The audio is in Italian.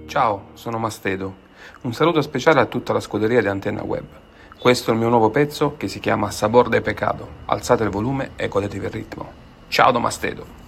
Ciao, sono Mastedo. Un saluto speciale a tutta la scuderia di Antenna Web. Questo è il mio nuovo pezzo che si chiama Sabor de Pecado. Alzate il volume e godetevi il ritmo. Ciao da Mastedo.